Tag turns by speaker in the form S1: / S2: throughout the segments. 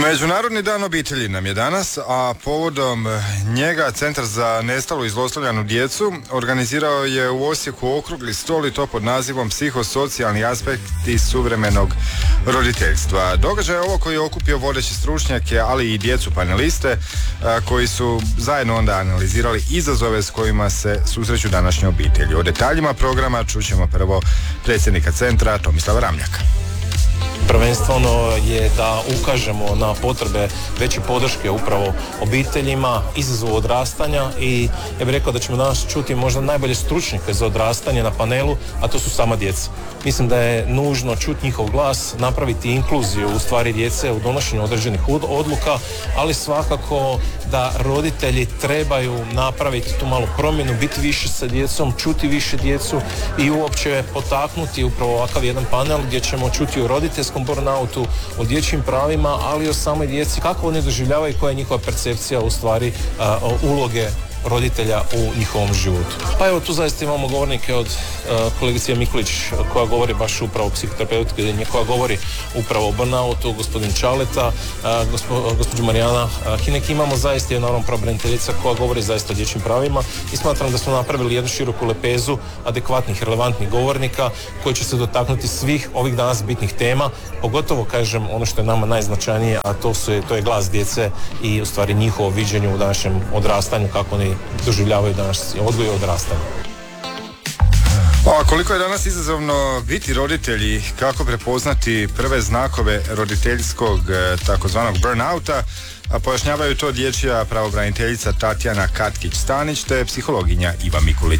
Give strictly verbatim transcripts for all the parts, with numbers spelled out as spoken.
S1: Međunarodni dan obitelji nam je danas, a povodom njega Centar za nestalu i zlostavljanu djecu organizirao je u Osijeku okrugli stol i to pod nazivom Psihosocijalni aspekti suvremenog roditeljstva. Događaj je ovo koji je okupio vodeće stručnjake, ali i djecu paneliste koji su zajedno onda analizirali izazove s kojima se susreću današnje obitelji. O detaljima programa čućemo prvo predsjednika centra Tomislava Ramljaka.
S2: Prvenstveno je da ukažemo na potrebe veće podrške upravo obiteljima, izazovu odrastanja i ja bih rekao da ćemo danas čuti možda najbolje stručnjake za odrastanje na panelu, a to su sama djeca. Mislim da je nužno čuti njihov glas, napraviti inkluziju u stvari djece u donošenju određenih odluka, ali svakako da roditelji trebaju napraviti tu malu promjenu, biti više sa djecom, čuti više djecu i uopće potaknuti upravo ovakav jedan panel gdje ćemo čuti o roditeljskom burnoutu, o dječjim pravima, ali i o samoj djeci, kako oni doživljavaju i koja je njihova percepcija u stvari uh, uloge roditelja u njihovom životu. Pa evo tu zaista imamo govornike od uh, kolegice Mikulić koja govori baš upravo o psihoterapeuti, koja govori upravo o burnoutu, gospodin Čaleta, uh, gospo, gospođu Marijana uh, Hinek. Imamo zaista jednu naravno pravobraniteljica koja govori zaista o dječjim pravima i smatram da smo napravili jednu široku lepezu adekvatnih, relevantnih govornika koji će se dotaknuti svih ovih danas bitnih tema, pogotovo kažem ono što je nama najznačajnije, a to, su, to je glas djece i u stvari njihovo viđenje u današnjem odrastanju, kako oni doživljavaju danas odgoj i odrastanje.
S1: A koliko je danas izazovno biti roditelji, kako prepoznati prve znakove roditeljskog takozvanog burnouta, a pojašnjavaju to dječja pravobraniteljica Tatjana Katkić-Stanić te psihologinja Iva Mikulić.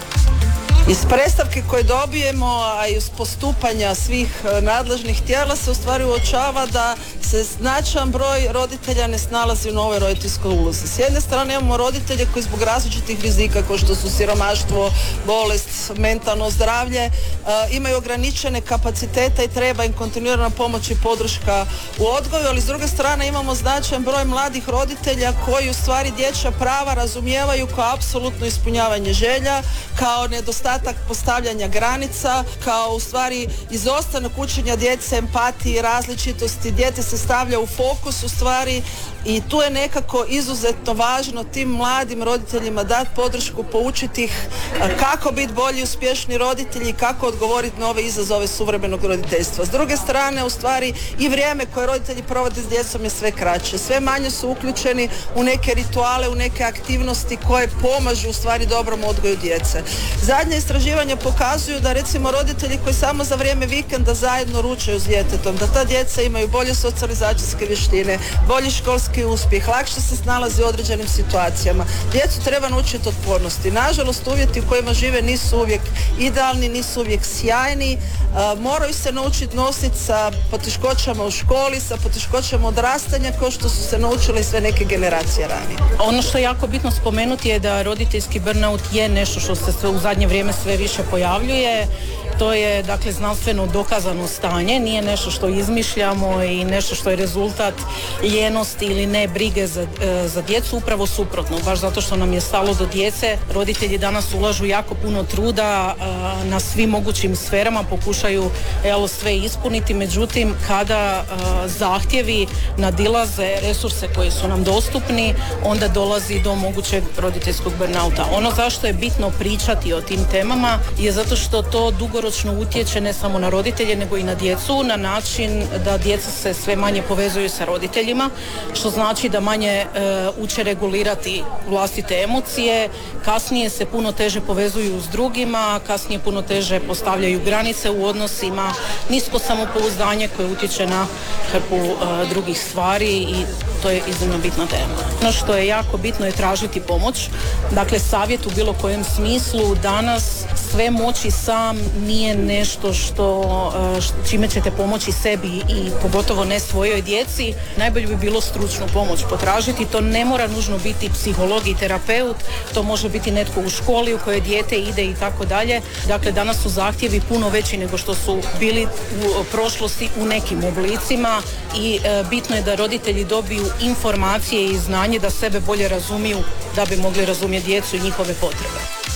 S3: Iz predstavke koje dobijemo, a i iz postupanja svih nadležnih tijela se u stvari uočava da se značajan broj roditelja ne snalazi u novoj roditeljskoj ulozi. S jedne strane imamo roditelje koji zbog različitih rizika kao što su siromaštvo, bolest, mentalno zdravlje, imaju ograničene kapacitete i treba im kontinuirana pomoć i podrška u odgoju, ali s druge strane imamo značajan broj mladih roditelja koji u stvari dječja prava razumijevaju kao apsolutno ispunjavanje želja, kao nedostatak postavljanja granica, kao u stvari izostanak učenja djece, empatiji, različitosti, dijete se stavlja u fokus u stvari i tu je nekako izuzetno važno tim mladim roditeljima dati podršku, poučiti ih kako biti bolji, uspješni roditelji i kako odgovoriti na ove izazove suvremenog roditeljstva. S druge strane, u stvari i vrijeme koje roditelji provode s djecom je sve kraće. Sve manje su uključeni u neke rituale, u neke aktivnosti koje pomažu u stvari dobrom odgoju djece. Zadnje istraživanja pokazuju da recimo roditelji koji samo za vrijeme vikenda zajedno ručaju s djetetom, da ta djeca imaju bolje socijalizacijske vještine, bolji školski uspjeh, lakše se snalazi u određenim situacijama. Djecu treba naučiti otpornosti. Nažalost, uvjeti u kojima žive nisu uvijek idealni, nisu uvijek sjajni. Uh, moraju se naučiti nositi sa poteškoćama u školi, sa poteškoćama odrastanja kao što su se naučile sve neke generacije ranije.
S4: Ono što je jako bitno spomenuti je da roditeljski burnout je nešto što se u zadnje vrijeme sve više pojavljuje. To je dakle znanstveno dokazano stanje, nije nešto što izmišljamo i nešto što je rezultat ljenosti ili ne brige za, za djecu, upravo suprotno, baš zato što nam je stalo do djece. Roditelji danas ulažu jako puno truda na svim mogućim sferama, pokušaju evo, sve ispuniti, međutim kada zahtjevi nadilaze resurse koji su nam dostupni, onda dolazi do mogućeg roditeljskog burnouta. Ono zašto je bitno pričati o tim temama je zato što to dugoročno utječe ne samo na roditelje nego i na djecu na način da djeca se sve manje povezuju sa roditeljima, što znači da manje e, uče regulirati vlastite emocije, kasnije se puno teže povezuju s drugima, kasnije puno teže postavljaju granice u odnosima, nisko samopouzdanje koje utječe na hrpu e, drugih stvari i to je iznimno bitna tema. Ono što je jako bitno je tražiti pomoć, dakle savjet u bilo kojem smislu. Danas sve moći sam nije nešto što, čime ćete pomoći sebi i pogotovo ne svojoj djeci. Najbolje bi bilo stručnu pomoć potražiti. To ne mora nužno biti psiholog i terapeut, to može biti netko u školi u kojoj dijete ide i tako dalje. Dakle, danas su zahtjevi puno veći nego što su bili u prošlosti u nekim oblicima i e, bitno je da roditelji dobiju informacije i znanje da sebe bolje razumiju da bi mogli razumjeti djecu i njihove potrebe.